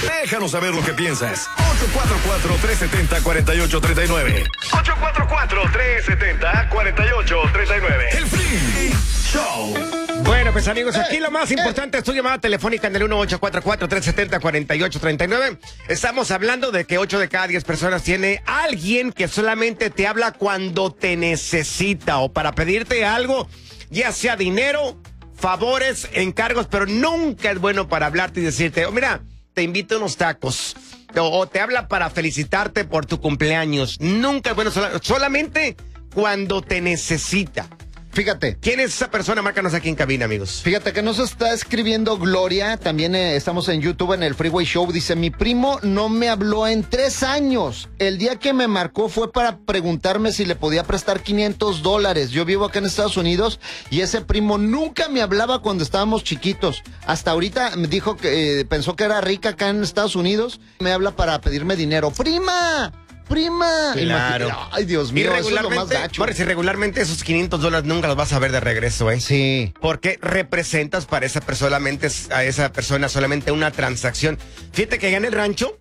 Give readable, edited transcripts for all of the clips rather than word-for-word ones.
Déjanos saber lo que piensas. 844-370-4839. 844-370-4839. El Free Show. Bueno, pues amigos, aquí lo más importante es tu llamada telefónica en el 1844-370-4839. Estamos hablando de que 8 de cada 10 personas tiene alguien que solamente te habla cuando te necesita o para pedirte algo, ya sea dinero, favores, encargos, pero nunca es bueno para hablarte y decirte, oh, mira, te invito a unos tacos. O te habla para felicitarte por tu cumpleaños. Nunca es bueno, solamente cuando te necesita. Fíjate. ¿Quién es esa persona? Márcanos aquí en cabina, amigos. Fíjate que nos está escribiendo Gloria, también estamos en YouTube en el Freeway Show, dice, mi primo no me habló en 3 años. El día que me marcó fue para preguntarme si le podía prestar $500. Yo vivo acá en Estados Unidos y ese primo nunca me hablaba cuando estábamos chiquitos. Hasta ahorita me dijo que pensó que era rica acá en Estados Unidos. Me habla para pedirme dinero. ¡Prima! Claro. Ay, Dios mío, eso es lo más gacho. Boris, y regularmente esos $500 nunca los vas a ver de regreso, ¿eh? Sí. Porque representas para esa persona solamente una transacción. Fíjate que allá en el rancho,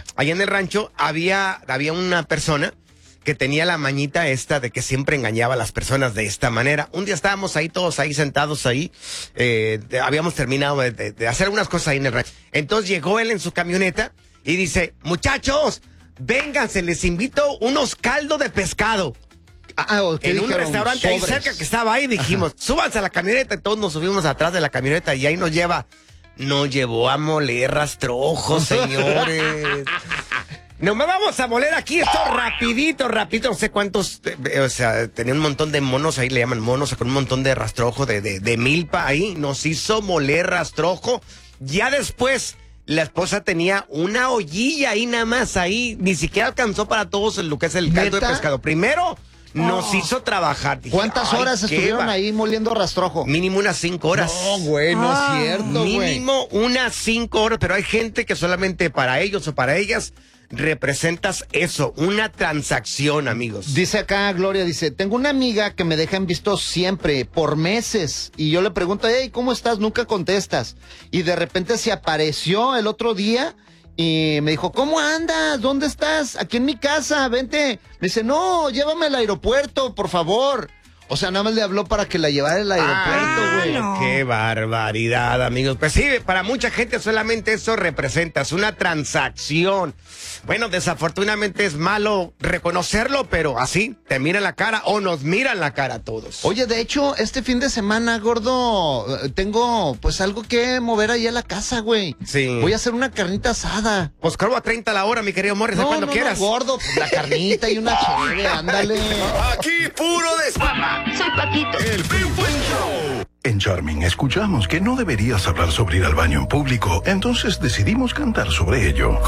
había una persona que tenía la mañita esta de que siempre engañaba a las personas de esta manera. Un día estábamos ahí todos ahí sentados ahí, habíamos terminado de hacer unas cosas ahí en el rancho. Entonces llegó él en su camioneta y dice, muchachos, vénganse, les invito unos caldos de pescado. En un restaurante ahí cerca que estaba ahí, dijimos, súbanse a la camioneta, y todos nos subimos atrás de la camioneta y ahí nos llevó a moler rastrojos, señores. No me vamos a moler aquí esto rapidito, no sé cuántos, tenía un montón de monos, ahí le llaman monos, con un montón de rastrojo, de milpa ahí, nos hizo moler rastrojo, ya después. La esposa tenía una ollilla ahí nada más, ahí, ni siquiera alcanzó para todos lo que es el caldo de pescado. Primero nos hizo trabajar. Dije, ¿cuántas horas estuvieron ahí moliendo rastrojo? Mínimo unas 5 horas. No, güey, no es cierto, güey. Mínimo unas 5 horas, pero hay gente que solamente para ellos o para ellas representas eso, una transacción, amigos. Dice acá Gloria, dice, tengo una amiga que me deja en visto siempre, por meses, y yo le pregunto, hey, ¿cómo estás? Nunca contestas. Y de repente se apareció el otro día y me dijo, ¿cómo andas? ¿Dónde estás? Aquí en mi casa, vente. Me dice, no, llévame al aeropuerto, por favor. O sea, nada más le habló para que la llevara al aeropuerto, güey. No. ¡Qué barbaridad, amigos! Pues sí, para mucha gente solamente eso representa, es una transacción. Bueno, desafortunadamente es malo reconocerlo, pero así te miran la cara o nos miran la cara a todos. Oye, de hecho, este fin de semana, gordo, tengo pues algo que mover ahí a la casa, güey. Sí. Voy a hacer una carnita asada. Pues cargo a 30 la hora, mi querido Morris, cuando quieras. No, gordo, pues, la carnita y una chévere, ándale. Aquí puro desfama. Soy Paquito. El Freeway Show. En Charming escuchamos que no deberías hablar sobre ir al baño en público, entonces decidimos cantar sobre ello.